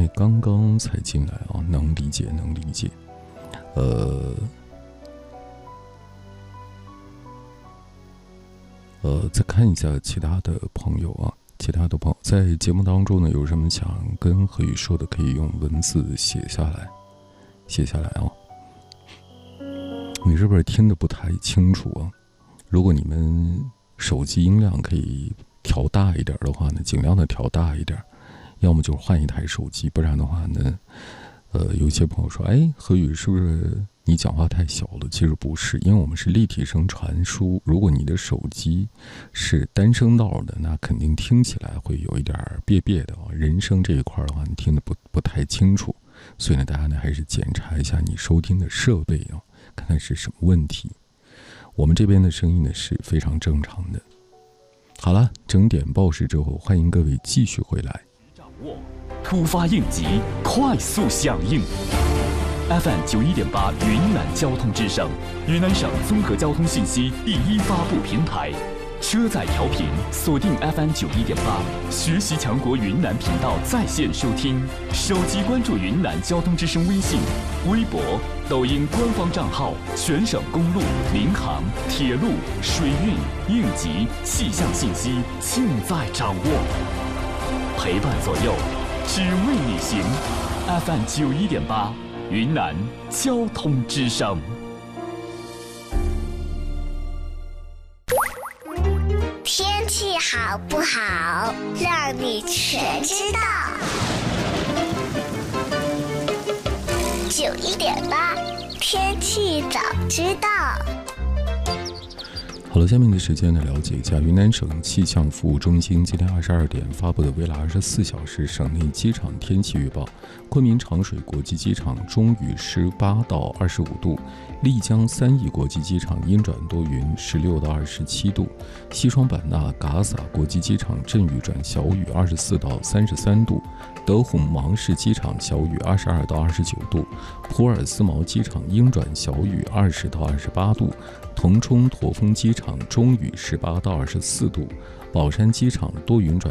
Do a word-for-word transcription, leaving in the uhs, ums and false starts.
刚刚才进来啊，能理解，能理解。呃，呃，再看一下其他的朋友啊，其他的朋友在节目当中呢，有什么想跟何宇说的，可以用文字写下来，写下来啊。你是不是听得不太清楚啊？如果你们手机音量可以调大一点的话呢，尽量的调大一点，要么就换一台手机，不然的话呢，呃，有些朋友说，哎，何宇是不是你讲话太小了？其实不是，因为我们是立体声传输，如果你的手机是单声道的，那肯定听起来会有一点别别的啊。人声这一块的话，你听得不不太清楚，所以呢，大家呢还是检查一下你收听的设备啊，看看是什么问题。我们这边的声音呢是非常正常的。好了，整点报时之后，欢迎各位继续回来。 掌握突发应急，快速响应。F M 九一点八云南交通之声，云南省综合交通信息第一发布平台。车载调频锁定 F M 九一点八，学习强国云南频道在线收听。手机关注云南交通之声微信、微博、抖音官方账号，全省公路、民航、铁路、水运、应急、气象信息尽在掌握。陪伴左右，只为你行。F M 九一点八，云南交通之声。 天气好不好，让你全知道。九一点八，天气早知道。 好了，下面的时间呢，了解一下云南省气象服务中心今天二十二点发布的未来二十四小时省内机场天气预报。昆明长水国际机场中雨十八到二十五度，丽江三义国际机场阴转多云十六到二十七度，西双版纳嘎洒国际机场阵雨转小雨二十四到三十三度，德宏芒市机场小雨二十二到二十九度，普洱思茅机场阴转小雨二十到二十八度，腾冲驼峰机场中雨十八到二十四度，宝山机场多云转